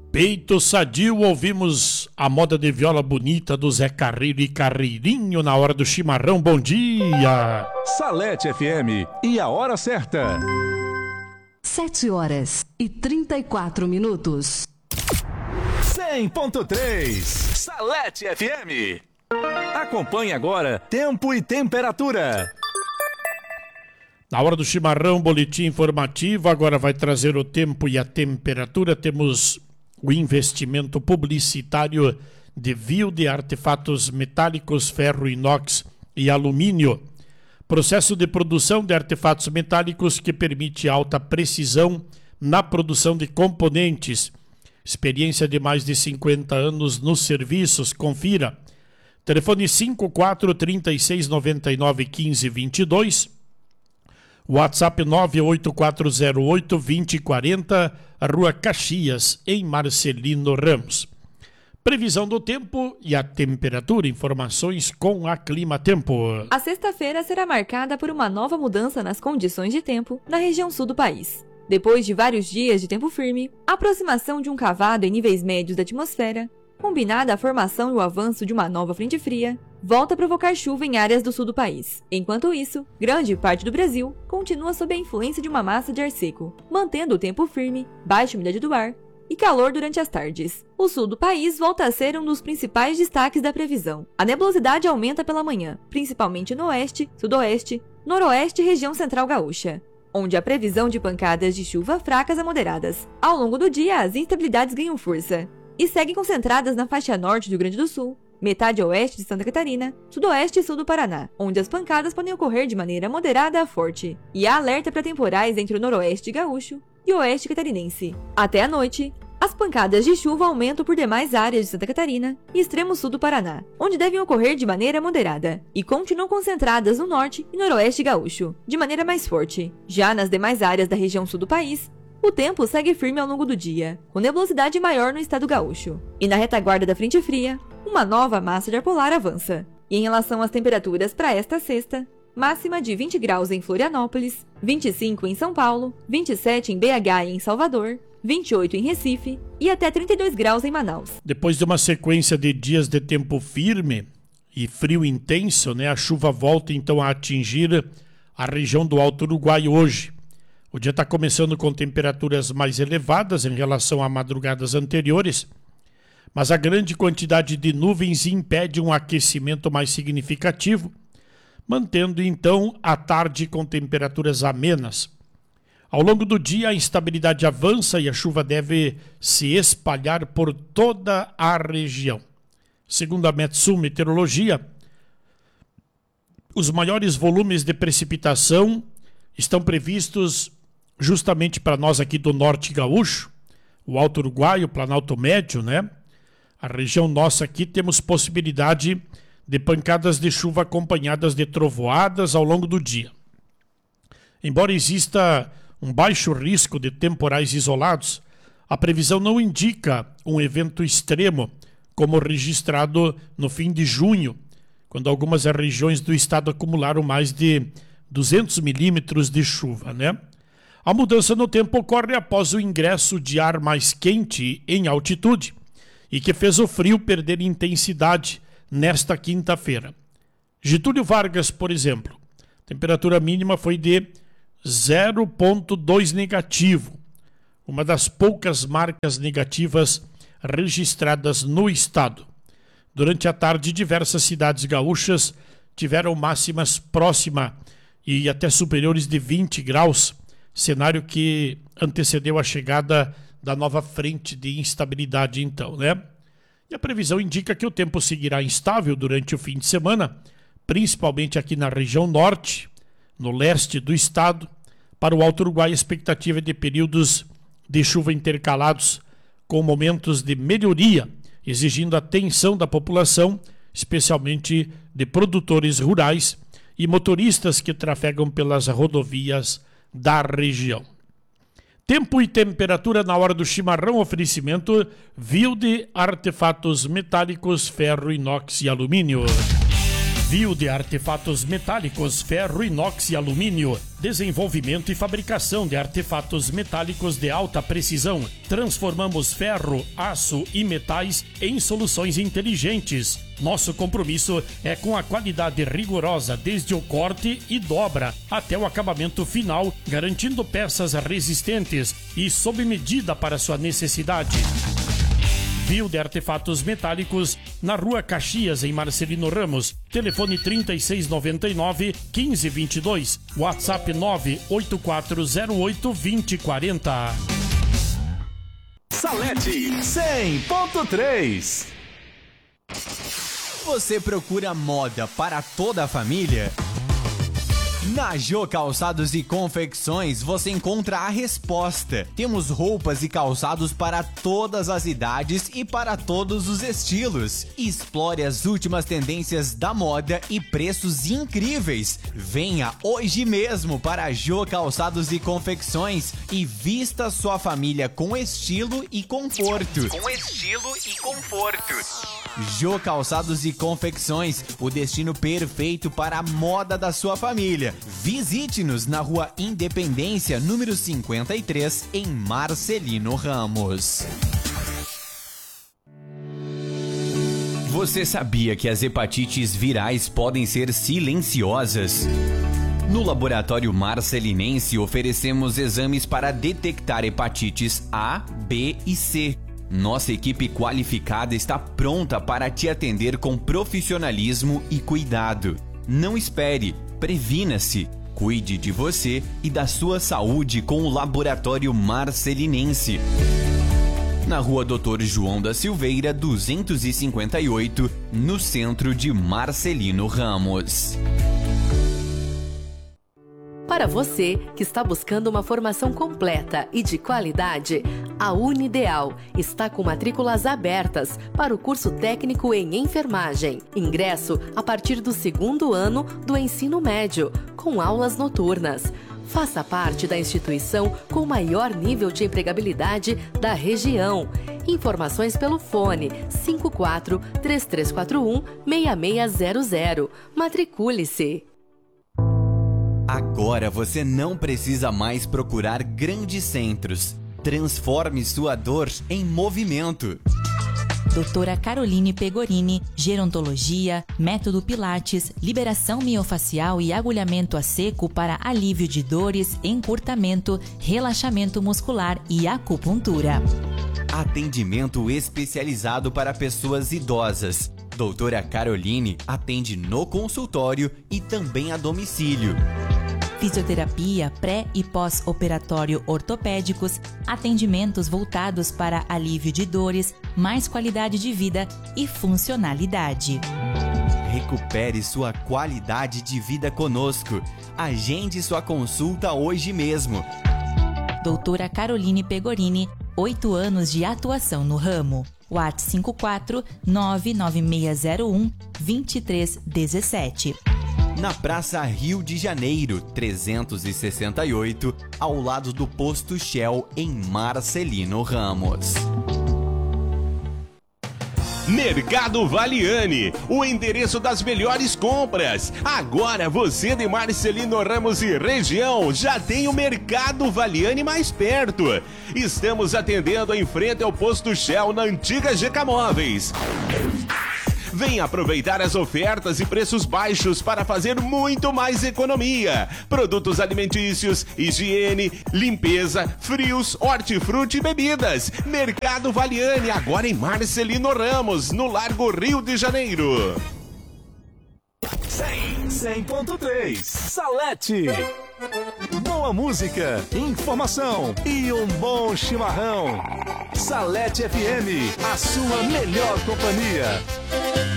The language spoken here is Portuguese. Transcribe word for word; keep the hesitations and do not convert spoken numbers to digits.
Peito sadio, ouvimos a moda de viola bonita do Zé Carreiro e Carreirinho na hora do chimarrão. Bom dia! Salete F M e a hora certa. Sete horas e trinta e quatro minutos. cem ponto três Salete F M. Acompanhe agora tempo e temperatura. Na hora do chimarrão, boletim informativo, agora vai trazer o tempo e a temperatura. Temos o investimento publicitário de Viu de artefatos metálicos, ferro, inox e alumínio. Processo de produção de artefatos metálicos que permite alta precisão na produção de componentes. Experiência de mais de cinquenta anos nos serviços. Confira. Telefone cinco quatro, três seis, nove nove, um cinco dois dois. WhatsApp nove oito quatro zero oito, dois zero quatro zero, Rua Caxias, em Marcelino Ramos. Previsão do tempo e a temperatura, informações com a Clima Tempo. A sexta-feira será marcada por uma nova mudança nas condições de tempo na região sul do país. Depois de vários dias de tempo firme, a aproximação de um cavado em níveis médios da atmosfera, combinada à formação e o avanço de uma nova frente fria, volta a provocar chuva em áreas do sul do país. Enquanto isso, grande parte do Brasil continua sob a influência de uma massa de ar seco, mantendo o tempo firme, baixa umidade do ar e calor durante as tardes. O sul do país volta a ser um dos principais destaques da previsão. A nebulosidade aumenta pela manhã, principalmente no oeste, sudoeste, noroeste e região central gaúcha, onde a previsão de pancadas de chuva fracas a moderadas. Ao longo do dia, as instabilidades ganham força e seguem concentradas na faixa norte do Rio Grande do Sul, metade oeste de Santa Catarina, sudoeste e sul do Paraná, onde as pancadas podem ocorrer de maneira moderada a forte, e há alerta para temporais entre o noroeste gaúcho e o oeste catarinense. Até a noite, as pancadas de chuva aumentam por demais áreas de Santa Catarina e extremo sul do Paraná, onde devem ocorrer de maneira moderada, e continuam concentradas no norte e noroeste gaúcho, de maneira mais forte. Já nas demais áreas da região sul do país, o tempo segue firme ao longo do dia, com nebulosidade maior no estado gaúcho. E na retaguarda da frente fria, uma nova massa de ar polar avança. E em relação às temperaturas para esta sexta, máxima de vinte graus em Florianópolis, vinte e cinco em São Paulo, vinte e sete em B H e em Salvador, vinte e oito em Recife e até trinta e dois graus em Manaus. Depois de uma sequência de dias de tempo firme e frio intenso, né, a chuva volta então a atingir a região do Alto Uruguai hoje. O dia está começando com temperaturas mais elevadas em relação a madrugadas anteriores, mas a grande quantidade de nuvens impede um aquecimento mais significativo, mantendo então a tarde com temperaturas amenas. Ao longo do dia, a instabilidade avança e a chuva deve se espalhar por toda a região. Segundo a Metsul Meteorologia, os maiores volumes de precipitação estão previstos justamente para nós aqui do Norte Gaúcho, o Alto Uruguai, o Planalto Médio, né? A região nossa aqui temos possibilidade de pancadas de chuva acompanhadas de trovoadas ao longo do dia. Embora exista um baixo risco de temporais isolados, a previsão não indica um evento extremo, como registrado no fim de junho, quando algumas regiões do estado acumularam mais de duzentos milímetros de chuva, né? A mudança no tempo ocorre após o ingresso de ar mais quente em altitude e que fez o frio perder intensidade nesta quinta-feira. Getúlio Vargas, por exemplo, a temperatura mínima foi de zero vírgula dois negativo, uma das poucas marcas negativas registradas no estado. Durante a tarde, diversas cidades gaúchas tiveram máximas próximas e até superiores de vinte graus, cenário que antecedeu a chegada da nova frente de instabilidade então, né? E a previsão indica que o tempo seguirá instável durante o fim de semana, principalmente aqui na região norte, no leste do estado. Para o Alto Uruguai, a expectativa é de períodos de chuva intercalados com momentos de melhoria, exigindo a atenção da população, especialmente de produtores rurais e motoristas que trafegam pelas rodovias da região. Tempo e temperatura na hora do chimarrão, oferecimento Viu de artefatos metálicos, ferro, inox e alumínio. Viu de artefatos metálicos, ferro, inox e alumínio. Desenvolvimento e fabricação de artefatos metálicos de alta precisão. Transformamos ferro, aço e metais em soluções inteligentes. Nosso compromisso é com a qualidade rigorosa desde o corte e dobra até o acabamento final, garantindo peças resistentes e sob medida para sua necessidade. Viu de artefatos metálicos na Rua Caxias, em Marcelino Ramos. Telefone trinta e seis noventa e nove, quinze vinte e dois. WhatsApp nove oito quatro zero oito, vinte quarenta. Salete cem ponto três. Você procura moda para toda a família? Na Jô Calçados e Confecções você encontra a resposta. Temos roupas e calçados para todas as idades e para todos os estilos. Explore as últimas tendências da moda e preços incríveis. Venha hoje mesmo para a Jô Calçados e Confecções e vista sua família com estilo e conforto. Com estilo e conforto. Jô Calçados e Confecções, o destino perfeito para a moda da sua família. Visite-nos na Rua Independência, número cinquenta e três, em Marcelino Ramos. Você sabia que as hepatites virais podem ser silenciosas? No Laboratório Marcelinense oferecemos exames para detectar hepatites A, B e C. Nossa equipe qualificada está pronta para te atender com profissionalismo e cuidado. Não espere, previna-se, cuide de você e da sua saúde com o Laboratório Marcelinense. Na Rua doutor João da Silveira, duzentos e cinquenta e oito, no centro de Marcelino Ramos. Para você que está buscando uma formação completa e de qualidade, a Unideal está com matrículas abertas para o curso técnico em enfermagem. Ingresso a partir do segundo ano do ensino médio, com aulas noturnas. Faça parte da instituição com o maior nível de empregabilidade da região. Informações pelo fone cinco quatro, três três quatro um, seis seis zero zero. Matricule-se! Agora você não precisa mais procurar grandes centros. Transforme sua dor em movimento. Doutora Caroline Pegorini, gerontologia, método Pilates, liberação miofacial e agulhamento a seco para alívio de dores, encurtamento, relaxamento muscular e acupuntura. Atendimento especializado para pessoas idosas. Doutora Caroline atende no consultório e também a domicílio. Fisioterapia pré e pós-operatório ortopédicos, atendimentos voltados para alívio de dores, mais qualidade de vida e funcionalidade. Recupere sua qualidade de vida conosco. Agende sua consulta hoje mesmo. Doutora Caroline Pegorini, oito anos de atuação no ramo. WhatsApp cinco quatro nove nove seis zero um, dois três um sete. Na Praça Rio de Janeiro, trezentos e sessenta e oito, ao lado do Posto Shell, em Marcelino Ramos. Mercado Valiani, o endereço das melhores compras. Agora você de Marcelino Ramos e região já tem o Mercado Valiani mais perto. Estamos atendendo em frente ao Posto Shell, na antiga G K Móveis. Venha aproveitar as ofertas e preços baixos para fazer muito mais economia. Produtos alimentícios, higiene, limpeza, frios, hortifruti e bebidas. Mercado Valiani, agora em Marcelino Ramos, no Largo Rio de Janeiro. cem ponto três Salete. Boa música, informação e um bom chimarrão. Salete F M, a sua melhor companhia.